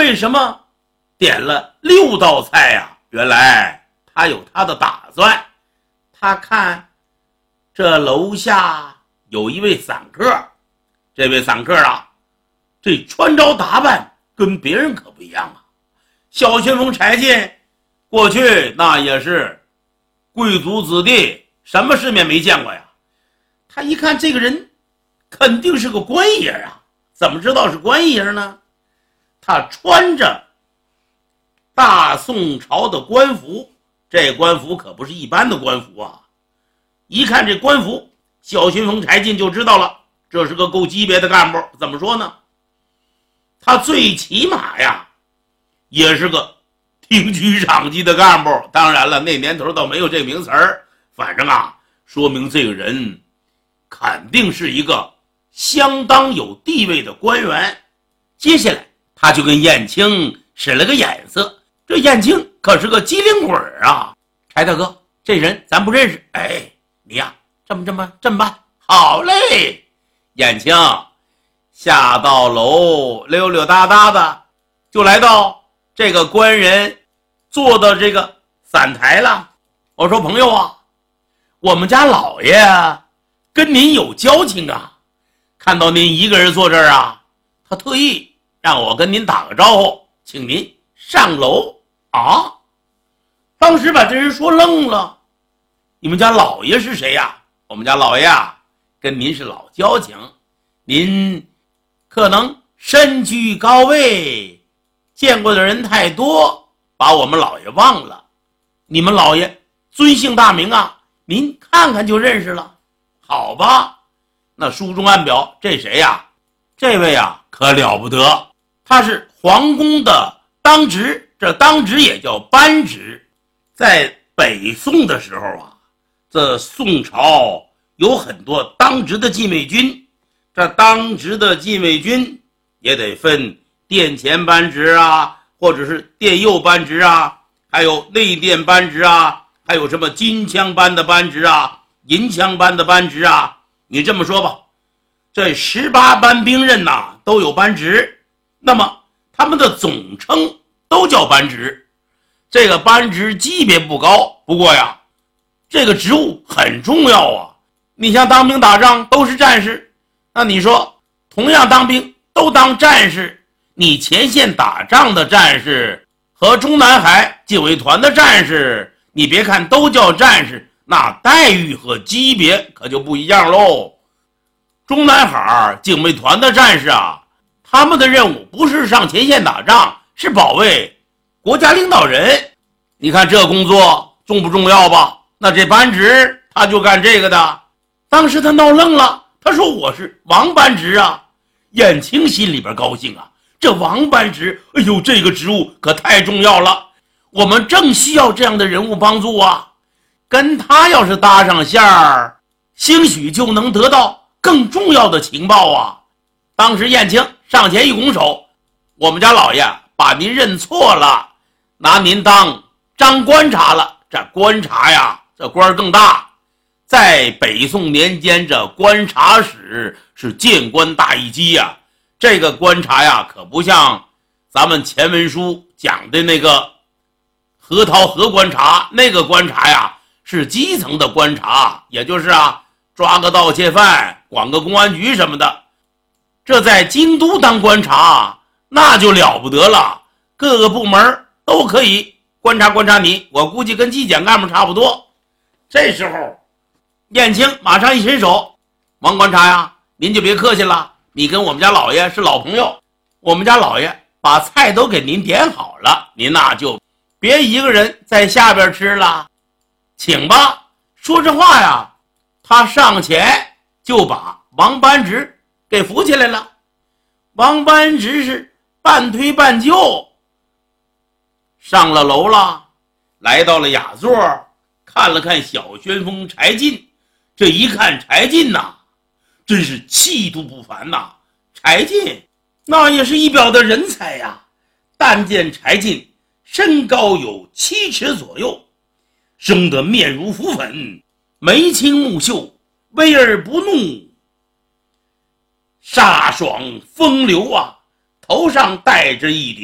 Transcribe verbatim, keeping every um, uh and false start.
为什么点了六道菜呀、啊？原来他有他的打算。他看这楼下有一位散客，这位散客啊，这穿着打扮跟别人可不一样啊。小旋风柴进过去那也是贵族子弟，什么世面没见过呀。他一看这个人肯定是个官爷啊，怎么知道是官爷呢？他穿着大宋朝的官服，这官服可不是一般的官服啊。一看这官服，小旋风柴进就知道了，这是个够级别的干部。怎么说呢？他最起码呀也是个厅局长级的干部。当然了，那年头倒没有这名词儿，反正啊说明这个人肯定是一个相当有地位的官员。接下来他就跟燕青使了个眼色，这燕青可是个机灵鬼啊。柴大哥，这人咱不认识。哎，你呀、啊、这么这么这么办？好嘞。燕青下到楼，溜溜达达的就来到这个官人坐的这个散台了。我说朋友啊，我们家老爷跟您有交情啊，看到您一个人坐这儿啊，他特意让我跟您打个招呼，请您上楼啊。当时把这人说愣了，你们家老爷是谁呀？我们家老爷啊跟您是老交情，您可能身居高位，见过的人太多，把我们老爷忘了。你们老爷尊姓大名啊？您看看就认识了。好吧，那书中暗表，这谁呀？这位啊可了不得，他是皇宫的当值，这当值也叫班值。在北宋的时候啊，这宋朝有很多当值的禁卫军，这当值的禁卫军也得分殿前班值啊，或者是殿右班值啊，还有内殿班值啊，还有什么金枪班的班值啊，银枪班的班值啊。你这么说吧，这十八班兵刃呐、啊、都有班值，那么他们的总称都叫班值。这个班值级别不高，不过呀这个职务很重要啊。你像当兵打仗都是战士，那你说同样当兵都当战士，你前线打仗的战士和中南海警卫团的战士，你别看都叫战士，那待遇和级别可就不一样喽。中南海警卫团的战士啊，他们的任务不是上前线打仗，是保卫国家领导人。你看这工作重不重要吧？那这班值他就干这个的。当时他闹愣了，他说我是王班值啊。燕青心里边高兴啊，这王班值，哎呦，这个职务可太重要了，我们正需要这样的人物帮助啊。跟他要是搭上线儿，兴许就能得到更重要的情报啊。当时燕青上前一拱手，我们家老爷把您认错了，拿您当张观察了。这观察呀，这官更大，在北宋年间，这观察使是谏官大一级呀。这个观察呀，可不像咱们前文书讲的那个河套河观察，那个观察呀是基层的观察，也就是啊抓个盗窃犯，管个公安局什么的。这在京都当观察那就了不得了，各个部门都可以观察观察你，我估计跟纪检干部差不多。这时候燕青马上一伸手，王观察呀，您就别客气了，你跟我们家老爷是老朋友，我们家老爷把菜都给您点好了，您那就别一个人在下边吃了，请吧。说这话呀，他上前就把王班值给扶起来了。王班值是半推半就上了楼了，来到了雅座，看了看小旋风柴进。这一看柴进呐、啊，真是气度不凡呐、啊！柴进那也是一表的人才呀、啊。但见柴进身高有七尺左右，生得面如浮粉，眉清目秀，威而不怒，飒爽风流啊！头上戴着一顶